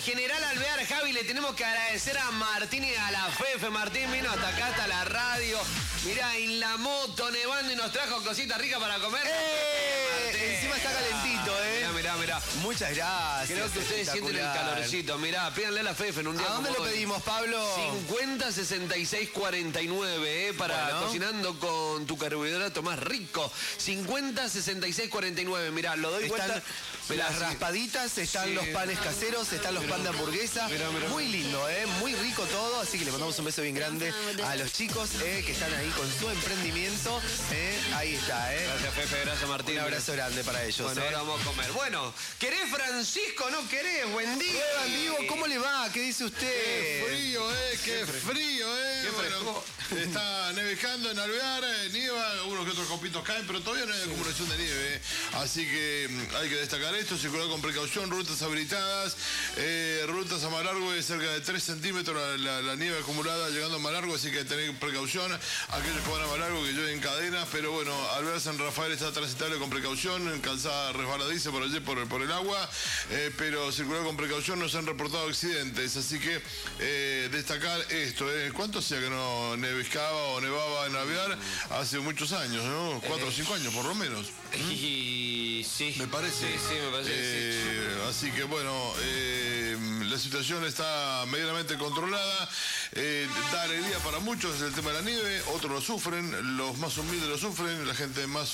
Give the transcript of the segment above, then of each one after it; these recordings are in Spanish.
en General Alvear, Javi, le tenemos que agradecer a Martín y a la Fefe. Martín vino hasta acá, hasta la radio. Mirá, en la moto, nevando y nos trajo cositas ricas para comer. Encima está calentito, Mirá. Muchas gracias. Creo que ustedes sienten el calorcito. Mirá, pídanle a la Fefe en un día. ¿A dónde lo pedimos, Pablo? 50 66 49, para cocinando con tu carbohidrato más rico. 50 66 49. Mirá, lo doy vuelta. Las raspaditas, están los panes caseros, están los pan de hamburguesa. Mirá. Muy lindo, muy rico todo. Así que le mandamos un beso bien grande a los chicos que están ahí con su emprendimiento. Ahí está, Gracias, Fefe, gracias, Martín. Un abrazo grande para ellos. Bueno, ahora vamos a comer. Bueno, ¿querés, Francisco? ¿No querés? Buen día. Buen Diego, ¿cómo le va? ¿Qué dice usted? Qué frío, qué frío, Bueno, está nevejando en Alvear, nieva, unos que otros copitos caen, pero todavía no hay acumulación de nieve. Así que hay que destacar esto, circular con precaución, rutas habilitadas, rutas a Malargüe de cerca de 3 centímetros la nieve acumulada llegando a Malargüe, así que tener precaución. Aquellos que van a Malargüe que llueven cadenas, pero bueno, Alvear San Rafael está transitable con precaución, calzada resbaladiza por allí por el agua, pero circular con precaución, no se han reportado accidentes, así que destacar esto. ¿Cuánto hacía que no nevizcaba o nevaba en Alvear? Hace muchos años, ¿no? 4 o 5 años por lo menos. Y sí. Me parece. Sí, me parece que sí. Así que bueno, la situación está medianamente controlada. Da alegría para muchos el tema de la nieve, otros lo sufren, los más humildes lo sufren, la gente más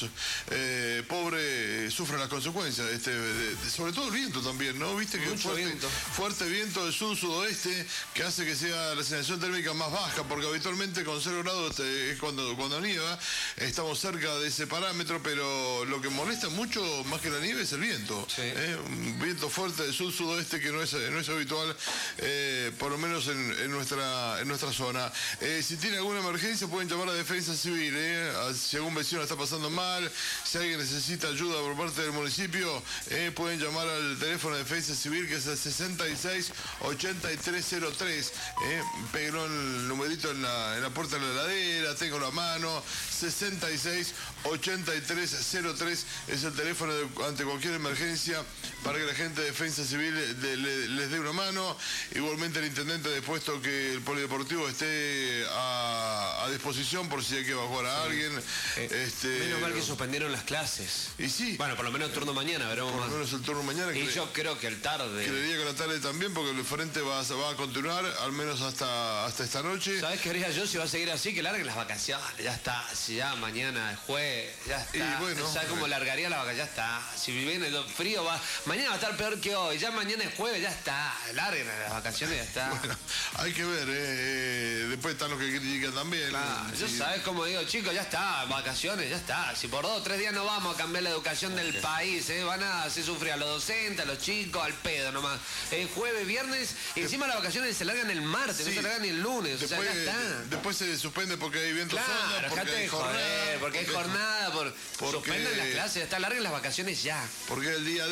pobre sufre las consecuencias. Sobre todo el viento también, ¿no? Viste que fuerte viento del sur-sudoeste que hace que sea la sensación térmica más baja, porque habitualmente con 0 grados es cuando nieva, estamos cerca de ese parámetro, pero lo que molesta mucho más que la nieve es el viento. Sí. Un viento fuerte del sur-sudoeste que no es habitual, por lo menos en nuestra zona. Si tiene alguna emergencia pueden llamar a Defensa Civil, si algún vecino está pasando mal, si alguien necesita ayuda por parte del municipio, pueden llamar al teléfono de Defensa Civil, que es el 66 8303. Péguenlo el numerito en la puerta de la heladera, tengo la mano. 66 8303 es el teléfono ante cualquier emergencia para que la gente de Defensa Civil les dé una mano. Igualmente el intendente ha dispuesto que el polideportivo esté a disposición por si hay que evacuar a alguien. Menos mal que suspendieron las clases. Y sí. Bueno, por lo menos el turno mañana, veremos más. Por lo menos el turno mañana. Y yo creo que el tarde. Creería que la tarde también, porque el frente va a continuar, al menos hasta esta noche. ¿Sabés qué haría yo si va a seguir así? Que larguen las vacaciones. Ya está. Si ya mañana es jueves, ya está. Y bueno, ¿sabes cómo largaría la vacaciones? Ya está. Si viene el frío, mañana va a estar peor que hoy. Ya mañana es jueves, ya está. Larguen las vacaciones, ya está. Bueno, hay que ver, después están los que critican también. Claro, yo sabes cómo digo, chicos, ya está, vacaciones, ya está. Si por 2 o 3 días no vamos a cambiar la educación del país, van a hacer sufrir a los docentes, a los chicos, al pedo nomás. Jueves, viernes, y encima las vacaciones se largan el martes, no se largan ni el lunes. Después, o sea, ya está. Después se suspende porque hay viento Claro, porque hay jornada. Porque hay jornada, suspendan las clases, ya está, larguen las vacaciones ya. Porque el día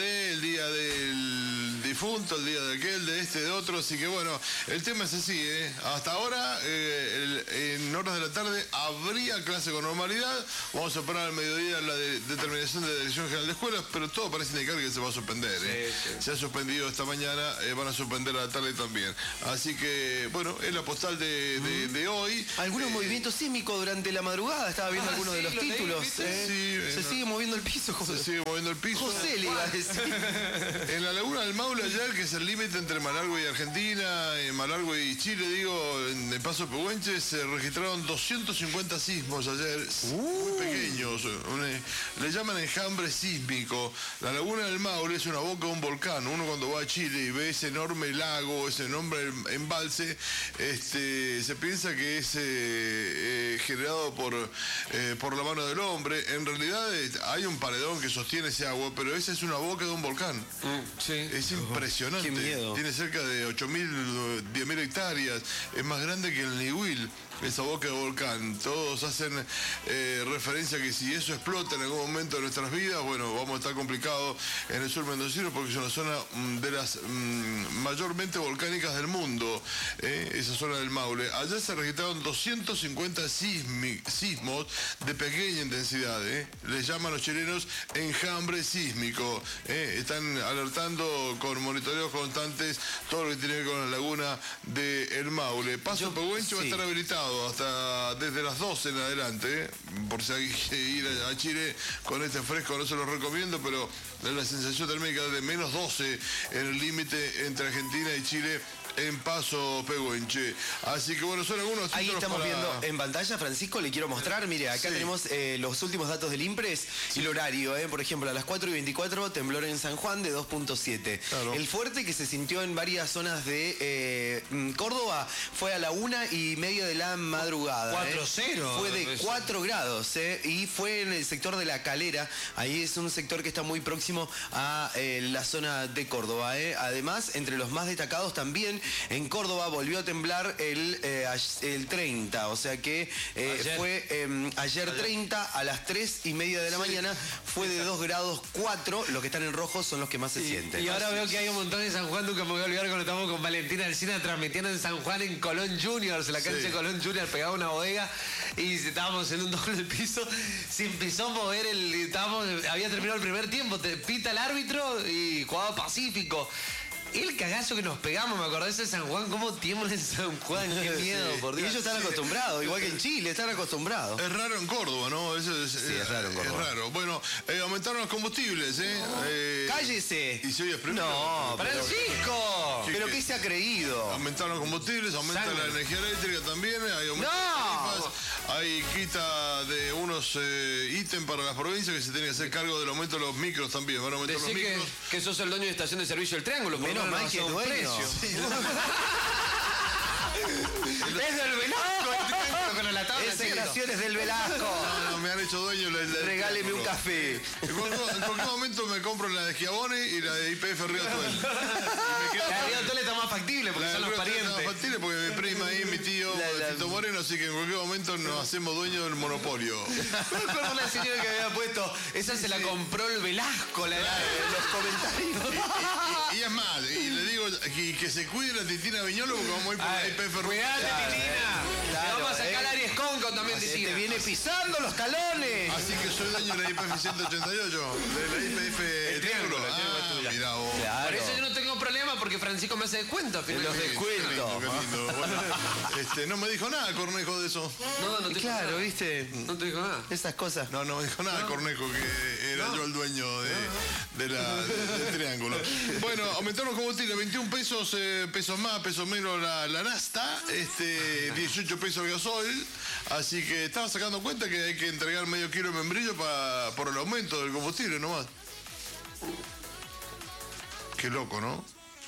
del difunto, el día de aquel, de este, de otro, así que bueno, el tema es así, hasta ahora, en horas de la tarde, habría clase con normalidad, vamos a esperar al mediodía la determinación de la Dirección General de Escuelas, pero todo parece indicar que se va a suspender, Sí. Se ha suspendido esta mañana, van a suspender a la tarde también, así que, bueno, es la postal de hoy. Algunos movimientos sísmicos durante la madrugada, estaba viendo algunos de los títulos. Se sigue moviendo el piso, José. Se sigue moviendo el piso. José le iba a decir. En la laguna del Maule ayer, que es el límite entre Malargüe y Argentina, Malargüe y Chile, en el Paso Pehuenche, se registraron 250 sismos ayer, muy pequeños. Le llaman enjambre sísmico. La laguna del Maule es una boca de un volcán. Uno cuando va a Chile y ve ese enorme lago, ese enorme embalse, se piensa que es generado por la mano del hombre. En realidad hay un paredón que sostiene ese agua, pero esa es una boca de un volcán. Sí. Es impresionante. Qué miedo. Tiene cerca de 8.000, 10.000 hectáreas. Es más grande que el Niwil. esa boca de volcán. Todos hacen referencia a que si eso explota en algún momento de nuestras vidas, bueno, vamos a estar complicados en el sur mendocino porque es una zona de las mayormente volcánicas del mundo, esa zona del Maule. Allá se registraron 250 sismos de pequeña intensidad, les llaman los chilenos enjambre sísmico. Están alertando con monitoreos constantes todo lo que tiene que ver con la laguna del Maule. Paso Pehuenche va a estar habilitado hasta desde las 12 en adelante, por si hay que ir a Chile con este fresco, no se lo recomiendo, pero la sensación térmica de menos 12 en el límite entre Argentina y Chile en Paso Pehuenche. Así que bueno, son algunos títulos. Ahí estamos viendo en pantalla, Francisco, le quiero mostrar, mire, acá tenemos los últimos datos del IMPRES y el horario, por ejemplo, a las 4:24, temblor en San Juan de 2.7. Claro. El fuerte que se sintió en varias zonas de Córdoba fue a la 1:30 de la madrugada. 4-0. Fue de 4 grados, y fue en el sector de La Calera, ahí es un sector que está muy próximo a la zona de Córdoba. Además, entre los más destacados también, en Córdoba volvió a temblar el 30, o sea que fue ayer 30 a las 3:30 de la mañana, fue de 2 grados 4, los que están en rojo son los que más se sienten. Y ahora veo que hay un montón en San Juan, nunca me voy a olvidar cuando estamos con Valentina Alsina transmitiendo en San Juan en Colón Juniors, la cancha de Colón Juniors, pegaba una bodega y estábamos en un doble piso, se empezó a mover había terminado el primer tiempo, pita el árbitro y jugaba Pacífico. El cagazo que nos pegamos, me acordé de San Juan, cómo tiembla en San Juan, qué miedo, por Dios. Y ellos están acostumbrados, igual que en Chile, están acostumbrados. Es raro en Córdoba, ¿no? Eso es raro en Córdoba. Es raro. Bueno, aumentaron los combustibles, ¡Cállese! ¿Y se oye primero? No, ¡Francisco! ¿Pero qué se ha creído? Aumentaron los combustibles, aumenta la energía eléctrica también, hay aumento de tarifas, hay quita de unos ítems para las provincias que se tienen que hacer cargo del aumento de los micros también. Van a aumentar los micros. Que sos el dueño de estación de servicio del Triángulo. Menos mal que es dueño. Es del Velasco, el Triángulo, con la tabla. Ese Graciela es del Velasco. No, me han hecho dueño. Regáleme un café. En cualquier momento me compro la de Schiavone y la de IPF Río Atuel. La de Río Atuel está más factible porque son los parientes. Está más factible porque mi prima ahí, mi tío, Tito Moreno, así que en cualquier momento nos hacemos dueños del monopolio. Me acuerdo una señora que había puesto, esa se la compró el Velasco, los comentarios. Y es más, y le digo que se cuide la Titina Viñolo porque vamos a ir por la IPF Río. Cuidate, Titina. Claro, vamos a sacar a Aries Conco también, Titina. Te viene pisando los talones. Así que soy dueño de la IPF 188, de la IPF Triángulo. Mirá vos. Claro. Por eso yo no tengo problema porque Francisco me hace descuento. Los descuentos. Qué lindo. Bueno, no me dijo nada Cornejo de eso. No te Claro, dijo ¿viste? nada. No te dijo nada. Esas cosas. No me dijo nada Cornejo, que era yo el dueño del Triángulo. Bueno, aumentaron los combustibles, 21 pesos, pesos más, pesos menos la nafta, 18 pesos el gasoil, así que estaba sacando cuenta que hay que entregar medio kilo de membrillo por el aumento del combustible nomás. Qué loco, ¿no?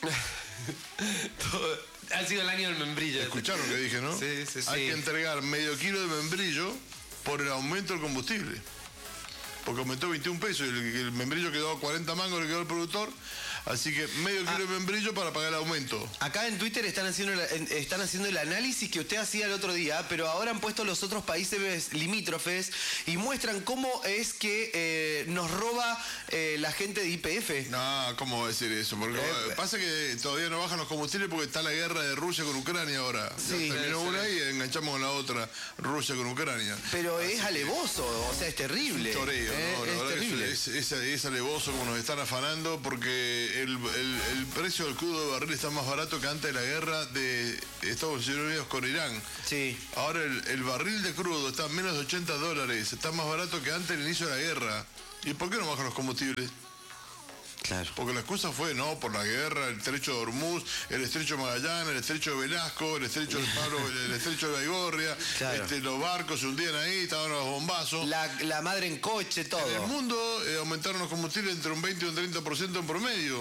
Ha sido el año del membrillo. Escucharon lo que dije, ¿no? Sí. Hay que entregar medio kilo de membrillo por el aumento del combustible. Porque aumentó 21 pesos y el membrillo quedó a 40 mangos, le quedó al productor. Así que medio kilo de membrillo para pagar el aumento. Acá en Twitter están haciendo el análisis que usted hacía el otro día, pero ahora han puesto los otros países limítrofes y muestran cómo es que nos roba la gente de YPF. No, ¿cómo va a decir eso? Porque pasa que todavía no bajan los combustibles porque está la guerra de Rusia con Ucrania ahora. Sí, terminó una y enganchamos con la otra, Rusia con Ucrania. Pero es alevoso, o sea, es terrible. Choreo, ¿no? La Es verdad terrible. que es alevoso como nos están afanando porque el precio del crudo de barril está más barato que antes de la guerra de Estados Unidos con Irán. Sí. Ahora el barril de crudo está a menos de $80, está más barato que antes del inicio de la guerra. ¿Y por qué no bajan los combustibles? Claro. Porque la excusa fue, no, por la guerra, el estrecho de Hormuz, el estrecho de Magallanes, el estrecho de Velasco, el estrecho de Pablo, el estrecho de Baigorria, claro. Los barcos se hundían ahí, estaban los bombazos. La madre en coche, todo. En el mundo aumentaron los combustibles entre un 20 y un 30% en promedio.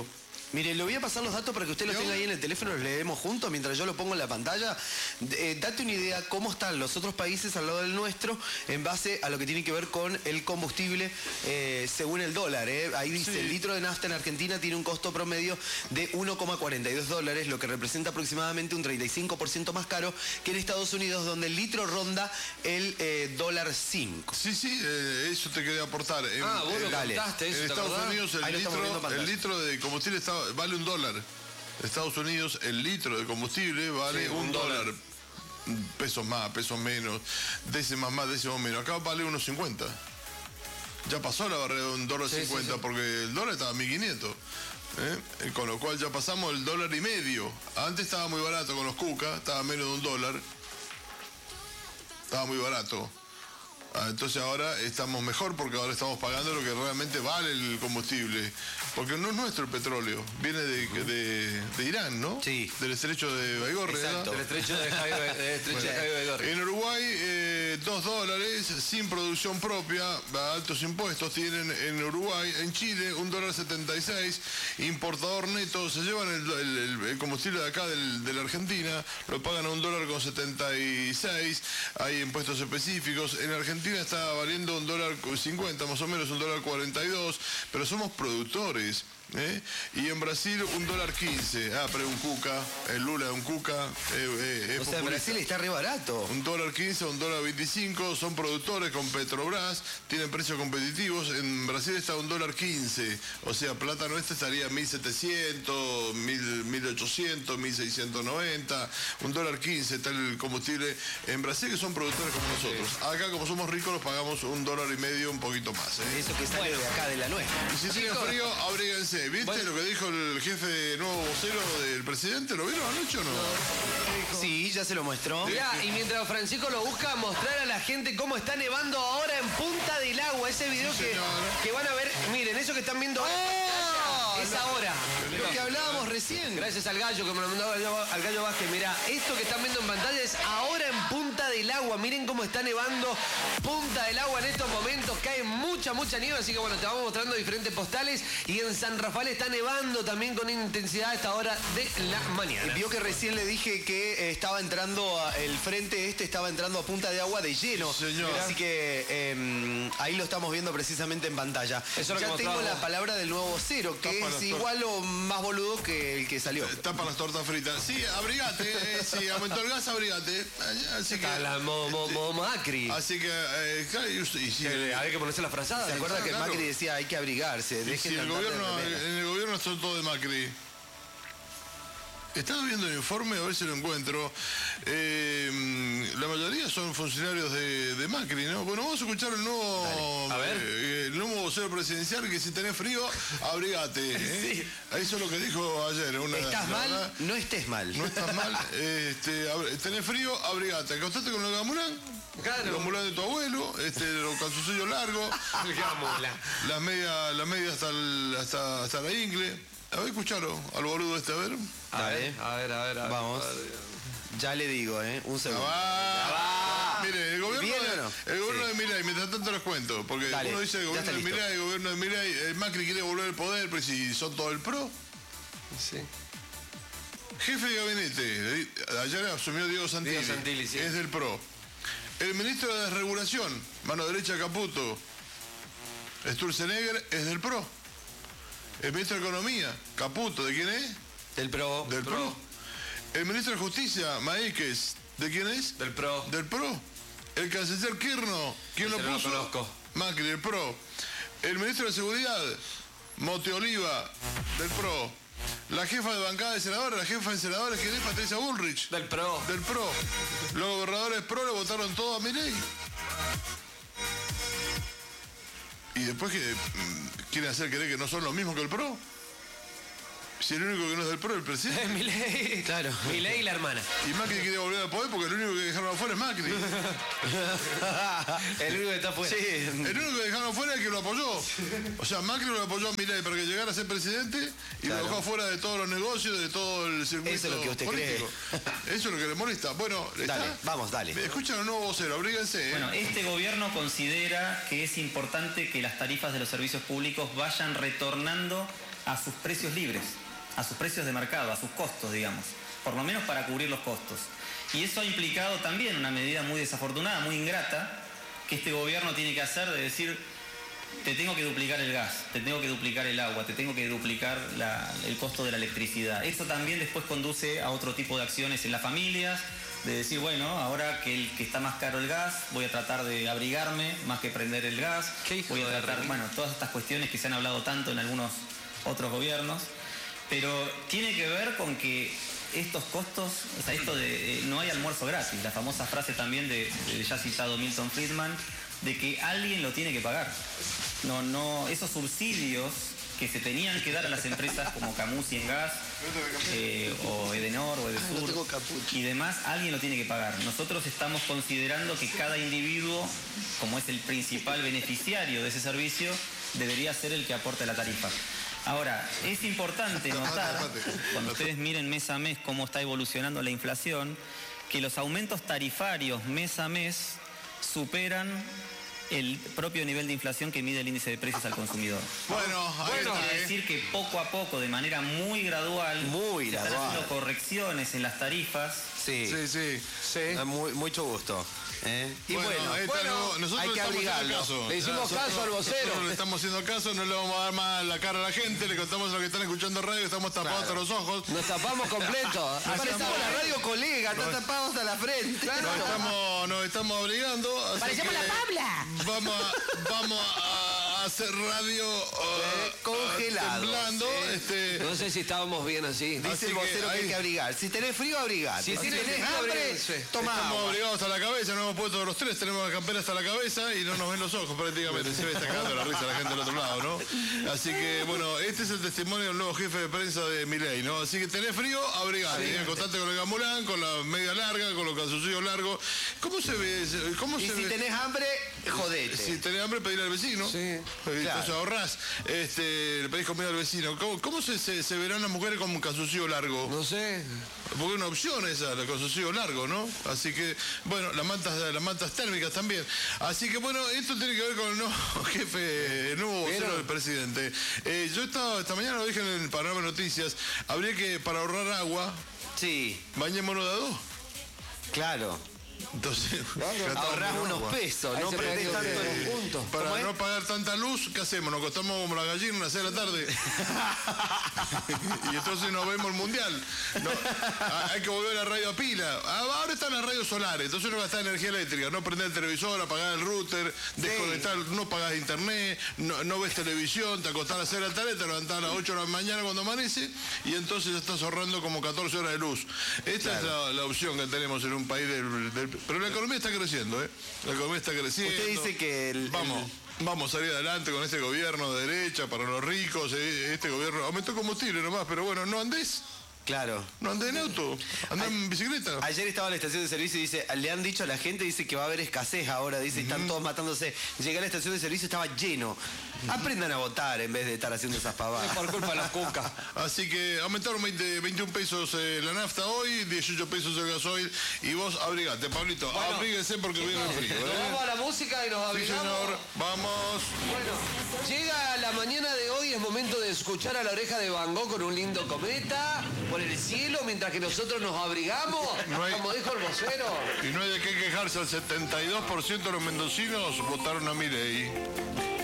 Mire, le voy a pasar los datos para que usted los tenga ahí en el teléfono, los leemos juntos mientras yo lo pongo en la pantalla. Date una idea cómo están los otros países al lado del nuestro en base a lo que tiene que ver con el combustible según el dólar. Ahí dice, el litro de nafta en Argentina tiene un costo promedio de $1,42, lo que representa aproximadamente un 35% más caro que en Estados Unidos, donde el litro ronda el $5. Sí, eso te quería aportar. Vos lo contaste, eso, en Estados Unidos el litro de combustible vale $1. En Estados Unidos el litro de combustible vale $1. Pesos más, pesos menos, décimas más, décimas menos. Acá vale 1.50. Ya pasó la barrera de $1.50 porque el dólar estaba a 1.500. Con lo cual ya pasamos el $1.50. Antes estaba muy barato con los cucas, estaba menos de $1. Estaba muy barato. Entonces ahora estamos mejor porque ahora estamos pagando lo que realmente vale el combustible. Porque no es nuestro el petróleo, viene de Irán, ¿no? Sí. Del estrecho de Baigorria. Exacto. El estrecho de Jaime Baigorria. En Uruguay, $2 sin producción propia, altos impuestos tienen en Uruguay. En Chile, $1.76, importador neto, se llevan el combustible de acá de la Argentina, lo pagan a $1.76, hay impuestos específicos. En Argentina está valiendo $1.50, más o menos $1.42, pero somos productores. Y en Brasil $1.15. Pero un cuca, el Lula un cuca. O sea, en Brasil está re barato. $1.15, $1.25, son productores con Petrobras, tienen precios competitivos. En Brasil está $1.15, o sea, plata nuestra estaría 1.700, 1.800, 1.690, $1.15 está el combustible en Brasil, que son productores como nosotros. Acá, como somos ricos, los pagamos $1.50, un poquito más. Eso que sale de acá, de la nuestra. Y si tiene frío, abríguense. ¿Viste lo que dijo el jefe nuevo vocero del presidente? ¿Lo vieron anoche o no? Sí, ya se lo mostró. Mirá, y mientras Francisco lo busca, mostrar a la gente cómo está nevando ahora en Punta del Agua. Ese video que van a ver, miren, eso que están viendo ahora es ahora. Lo que hablábamos recién. Gracias al gallo que me lo mandó al gallo Vázquez. Mirá, esto que están viendo en pantalla es ahora en Punta del Agua. Miren cómo está nevando Punta del Agua en estos momentos. Cae mucha nieve, así que bueno, te vamos mostrando diferentes postales. Y en San Rafael está nevando también con intensidad a esta hora de la mañana. Vio que recién le dije que estaba entrando, el frente estaba entrando a Punta de Agua de lleno. Señor. Así que ahí lo estamos viendo precisamente en pantalla. Eso es lo ya que tengo mostraba la vos. palabra del nuevo vocero, que es igual o más boludo que el que salió. Tapa las tortas fritas. Sí, abrigate. Si aumentó el gas, abrigate. Así que... Está la Macri. Así que... Hay que ponerse la frazada. ¿Se acuerda que claro. Macri decía hay que abrigarse? Si el gobierno, en el gobierno son todo de Macri. Estaba viendo el informe, a ver si lo encuentro. La mayoría son funcionarios de Macri, ¿no? Bueno, vamos a escuchar el nuevo... A ver. El nuevo vocero presidencial, que si tenés frío, abrigate. Sí. Eso es lo que dijo ayer. ¿Estás mal? No estés mal. No estás mal. Tenés frío, abrigate. Acostate con el gamulán. Claro. El gamulán de tu abuelo, los calzoncillos largos. Las medias hasta la ingle. A ver, escuchalo al boludo a ver. A ver. Vamos. Ya le digo, un segundo. Mire, el gobierno, ¿Bien o no? el gobierno de Milei, mientras tanto les cuento, porque Dale, uno dice el ya está gobierno de listo. Milei, el gobierno de Milei, Macri quiere volver al poder, pero si son todo el PRO. Sí. Jefe de gabinete, ayer asumió Diego Santilli, Diego Santilli, sí. es del PRO. El ministro de Desregulación, mano derecha Caputo, Sturzenegger, es del PRO. El ministro de Economía, Caputo, ¿de quién es? Del PRO. Del PRO. El ministro de Justicia, Maíquez, ¿de quién es? Del PRO. Del PRO. El canciller Kirchner, ¿quién lo Ese no lo puso? conozco. Macri, del PRO. El ministro de Seguridad, Mote Oliva, del PRO. La jefa de bancada de senadores, la jefa de senadores, ¿quién es? Patricia Bullrich. Del PRO. Del PRO. Los gobernadores PRO le votaron todo a Milei. Y después que quieren hacer creer que no son lo mismo que el PRO. Si el único que no es del PRO es el presidente. Milei. Claro. Milei y la hermana. Y Macri quiere volver al poder porque el único que dejaron afuera es Macri. El único que está afuera. Sí. El único que dejaron afuera es el que lo apoyó. O sea, Macri lo apoyó a Milei para que llegara a ser presidente y lo dejó afuera de todos los negocios, de todo el circuito Eso es lo que usted político. Eso es lo que le molesta. Bueno, Dale, vamos, dale. Escuchan al nuevo vocero, abríguense. Bueno, este gobierno considera que es importante que las tarifas de los servicios públicos vayan retornando a sus precios libres. a sus precios de mercado, a sus costos, digamos, por lo menos para cubrir los costos. Y eso ha implicado también una medida muy desafortunada, muy ingrata, que este gobierno tiene que hacer, de decir, te tengo que duplicar el gas, te tengo que duplicar el agua, te tengo que duplicar el costo de la electricidad. Eso también después conduce a otro tipo de acciones en las familias, de decir, bueno, ahora que está más caro el gas, voy a tratar de abrigarme más que prender el gas. Voy a tratar, bueno, todas estas cuestiones que se han hablado tanto en algunos otros gobiernos, pero tiene que ver con que estos costos, o sea, esto de no hay almuerzo gratis, la famosa frase también de ya citado Milton Friedman, de que alguien lo tiene que pagar. No, esos subsidios que se tenían que dar a las empresas como Camusi en gas, o Edenor, o Edesur, y demás, alguien lo tiene que pagar. Nosotros estamos considerando que cada individuo, como es el principal beneficiario de ese servicio, debería ser el que aporte la tarifa. Ahora, es importante notar, cuando ustedes miren mes a mes cómo está evolucionando la inflación, que los aumentos tarifarios mes a mes superan el propio nivel de inflación que mide el índice de precios al consumidor. Bueno, Esto quiere decir que poco a poco, de manera muy gradual, se están haciendo correcciones en las tarifas. Sí. Mucho gusto. Y bueno, nosotros hay que abrigarlo. Le hicimos caso al vocero. Nosotros le estamos haciendo caso, no le vamos a dar más la cara a la gente, le contamos a los que están escuchando radio, estamos tapados hasta los ojos. Nos tapamos completo. Parecemos la radio colega, está tapado hasta la frente. Nos estamos abrigando. Así ¡Parecemos que la Pabla! Vamos a hacer radio congelado. temblando. No sé si estábamos bien así. Dice el vocero que hay que abrigar. Si tenés frío, abrigate. Si Si tenés tenés frío, hambre, abriguense. toma Estamos agua. abrigados hasta la cabeza, nos hemos puesto los tres, tenemos la campera hasta la cabeza y no nos ven los ojos prácticamente. Se ve está cagando la risa la gente del otro lado, ¿no? Así que, bueno, este es el testimonio del nuevo jefe de prensa de Milei, ¿no? Así que tenés frío, abrigate. Contate con el gamulán, con la media larga, con los calzoncillos largos. ¿Cómo se ve? Y si tenés hambre, jodete. Si tenés hambre, pedir al vecino. Sí. Entonces ahorrás, le pedís comida al vecino. ¿Cómo se verán las mujeres con un calzoncillo largo? No sé. Porque es una opción esa, el calzoncillo largo, ¿no? Así que, bueno, las mantas térmicas también. Así que, bueno, esto tiene que ver con el nuevo jefe, el nuevo vocero del presidente. Yo esta mañana lo dije en el Panorama de Noticias, habría que, para ahorrar agua, Sí, bañémonos de a dos. claro. Entonces, Ahorrás unos pesos, no prendés tanto los puntos. Para no pagar tanta luz, ¿qué hacemos? Nos acostamos como la gallina a las 6 de la tarde. Y entonces nos vemos el mundial. Hay que volver a la radio a pila. Ahora están las radios solares, entonces no gastás energía eléctrica. No prendés el televisor, apagás el router, desconectar, no pagás internet, no ves televisión, te acostás a las 6 de la tarde, te levantás a las 8 de la mañana cuando amanece y entonces ya estás ahorrando como 14 horas de luz. Esta es la opción que tenemos en un país pero la economía está creciendo, ¿eh? La economía está creciendo. Usted dice que Vamos a salir adelante con este gobierno de derecha para los ricos. Este gobierno aumentó combustible nomás, pero bueno, no andés. Claro. No andé en auto, andé en bicicleta. Ayer estaba en la estación de servicio y dice, le han dicho a la gente, dice que va a haber escasez ahora, dice, están todos matándose. Llegué a la estación de servicio, estaba lleno. Aprendan a votar en vez de estar haciendo esas pavadas. Por culpa de las cucas. Así que aumentaron 21 pesos la nafta hoy, 18 pesos el gasoil. Y vos abrigate, Pablito, abríguese porque viene el frío. Nos vamos a la música y nos Sí, abrigamos. señor, vamos. Bueno, llega la mañana de hoy, es momento de escuchar a la oreja de Van Gogh con un lindo cometa por el cielo mientras que nosotros nos abrigamos, como dijo el vocero. Y no hay de qué quejarse, el 72% de los mendocinos votaron a Milei.